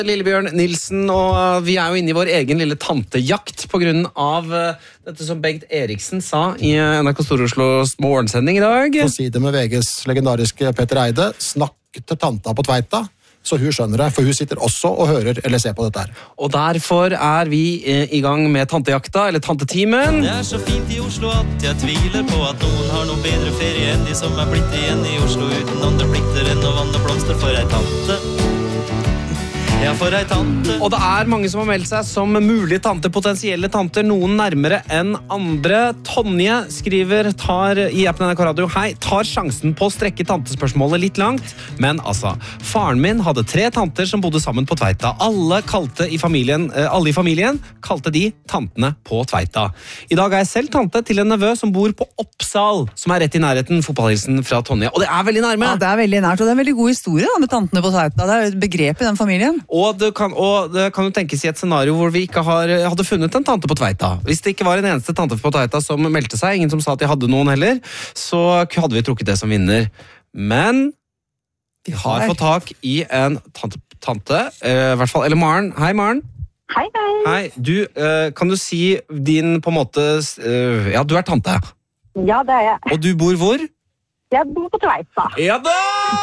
Lillebjørn Nilsen, og vi jo inne i vår egen lille tantejakt på grunn av dette som Bengt Eriksen sa i NRK Stor-Oslos morgensending i dag. For å si det med VGs legendariske Petter Eide, snakk til tanta på Tveita, så hun skjønner det, for hun sitter også og hører eller ser på dette her. Og derfor vi i gang med tantejakta, eller tantetimen. Det så fint i Oslo at jeg tviler på at noen har noe bedre ferie enn de som blitt igjen i Oslo uten andre plikter enn å vanne blomster for ei tante. Ja, for ei tante. Og det mange som har meldt seg som mulige tanter, potensielle tanter, noen nærmere enn andre. Tonje skriver, i appen NRK Radio, hei, tar sjansen på å strekke tantespørsmålet litt langt, men altså, faren min hadde 3 tanter som bodde sammen på Tveita. Alle i familien kalte de tantene på Tveita. I dag jeg selv tante til en nevø som bor på Oppsal, som rett i nærheten. Fotballhilsen fra Tonje. Og det veldig nærme. Ja, det veldig nært, og det en veldig god historie da, med tantene på Tveita. Det et begrep i den familien. Og det kan jo tenkes i et scenario hvor vi ikke hadde funnet en tante på Tveita. Hvis det ikke var en eneste tante på Tveita som meldte seg, ingen som sa at de hadde noen heller, så hadde vi trukket det som vinner. Men vi har fått tak i en tante, i hvert fall, eller Maren. Hei, Maren. Hei, hei. Hei, du, kan du si din på en måte, ja, du tante. Ja, det jeg. Og du bor hvor? Jeg bor på Tveita. Ja da!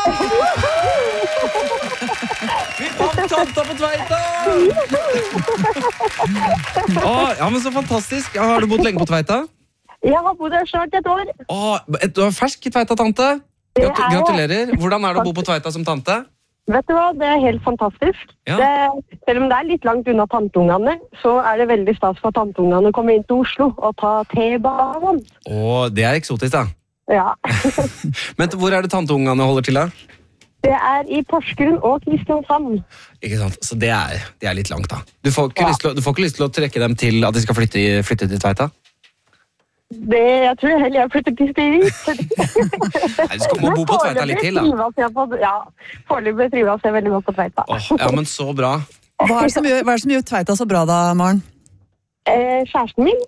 Vi fant tanta på Tveita! Ja, men så fantastisk. Har du bodd lenge på Tveita? Jeg har bodd her snart et år. Du fersk Tveita-tante? Gratulerer. Hvordan det å bo på Tveita som tante? Vet du hva, det helt fantastisk. Ja. Selv om det litt langt unna tanteungene, så det veldig stas for tanteungene å komme inn til Oslo og ta T-banen. Det eksotisk da. Ja. Men hvor det tanteungene holder til da? Det i Porsgrunn og Kristiansand. Ikke sant, så det litt langt da. Du får ikke lyst til å trekke dem til at de skal flytte til Tveita? Jeg tror heller jeg flytter til Styring. Nei, du må bo på Tveita litt til da. Ja, foreløpig trives jeg veldig godt på Tveita. Ja, men så bra. Hva det som gjør Tveita så bra da, Maren? Kjæresten min.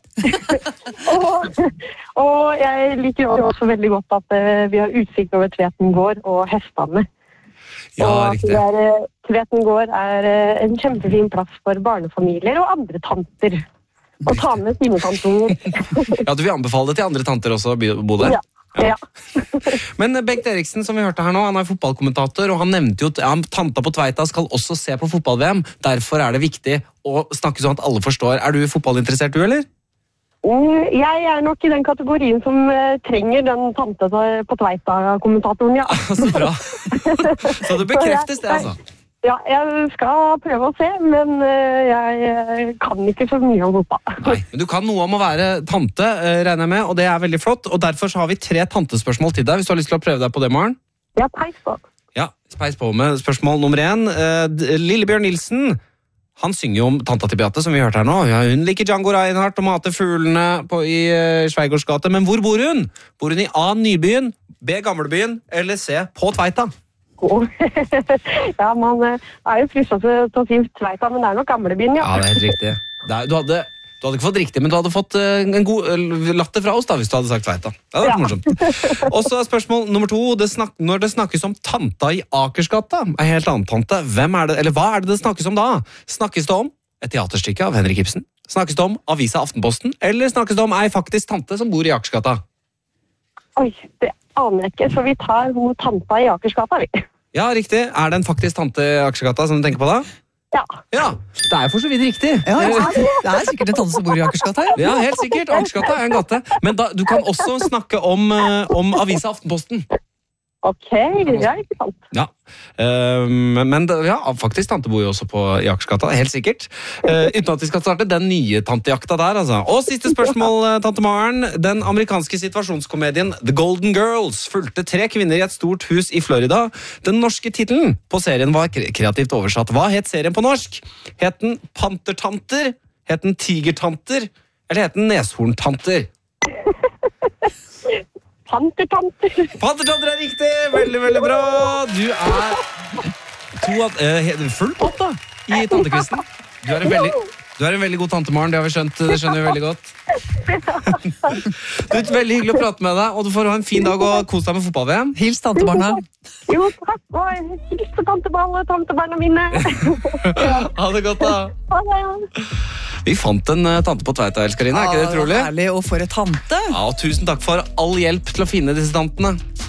og jeg liker også veldig godt at vi har utsikt over Tveten gård og hestene. Ja, riktig. Tveten gård en kjempefin plass for barnefamilier og andre tanter. Og ta med sine tantunger. Ja, du vil anbefale det til andre tanter også å bo der? Ja. Men Bengt Eriksen, som vi hørte her nå, han fotballkommentator, og han nevnte jo at tanta på Tveita skal også se på fotball-VM. Derfor det viktig å snakke sånn at alle forstår. Du fotballinteressert, du, eller? Jeg nok i den kategorien som trenger den tante på Tveita-kommentatoren, ja. Så bra. Så det bekreftes det, altså. Ja, jeg skal prøve å se, men jeg kan ikke så mye om fotball. Nei, men du kan noe om å være tante, regner jeg med, og det veldig flott. Og derfor så har vi 3 tantespørsmål til deg, hvis du har lyst til å prøve deg på det, Maren. Ja, peis på. Ja, peis på med spørsmål nummer 1. Lillebjørn Nilsen, han synger jo om tanta til Beate, som vi hørte her nå. Ja, hun liker Django Reinhardt og mater fuglene i Schweigaards gate. Men hvor bor hun? Bor hun i A, Nybyen, B, Gamlebyen, eller C, på Tveita? Ja, man jo fristet til å si Tveita, men det nok Gamlebyen, ja. Ja, det helt riktig. Du hadde ikke fått riktig, men du hadde fått en god latter fra oss da, hvis du hadde sagt Tveita. Det hadde vært morsomt. Og så spørsmål nummer 2. Når det snakkes om tanta i Akersgata, helt annen tante, hva det snakkes om da? Snakkes det om et teaterstykke av Henrik Ibsen? Snakkes det om avisa Aftenposten? Eller snakkes det om faktisk tante som bor i Akersgata? Oi, det aner jeg ikke, så vi tar tanta i Akersgata, vi. Ja, riktig. Det en faktisk tante i Akersgata som du tenker på da? Ja. Ja, det for så vidt riktig. Ja, det sikkert en tante som bor i Akersgata. Ja, helt sikkert. Akersgata en gate. Men du kan også snakke om avisa Aftenposten. Ok, ja, ikke sant. Ja, men faktisk tante bor jo også i Akersgata, helt sikkert. Uten at vi skal starte den nye tantejakta der, altså. Og siste spørsmål, tante Maren. Den amerikanske situasjonskomedien The Golden Girls fulgte 3 kvinner i et stort hus i Florida. Den norske titelen på serien var kreativt oversatt. Hva het serien på norsk? Het den Pantertanter? Het den Tigertanter? Eller het den Neshorntanter? Pantertanter. Pantertanter riktig! Veldig, veldig bra! Du full pott da, i tantekvisten. Du Du er en veldig god tante, Maren. Det har vi skjønt. Det skjønner vi veldig godt. Det er veldig hyggelig å prate med deg, og du får ha en fin dag og kose deg med fotball-VM. Hils tantebarna. Jo, takk. Og hils på tanteball og tantebarna mine. Ha det godt, da. Ha det. Vi fant en tante på Tveita, Elskarine. Er ikke det Ja, trolig? Herlig, og for et tante. Ja, og tusen takk for all hjelp til å finne disse tantene.